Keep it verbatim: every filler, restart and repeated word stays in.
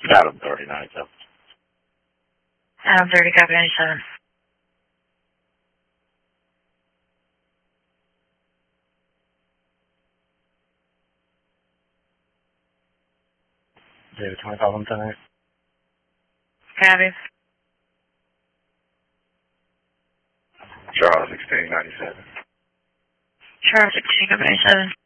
Adam thirty ninety-seven. Adam thirty, copy ninety-seven. David twenty-five one ten eight. Copy. Charles sixteen ninety-seven. Charles sixteen, copy ninety-seven.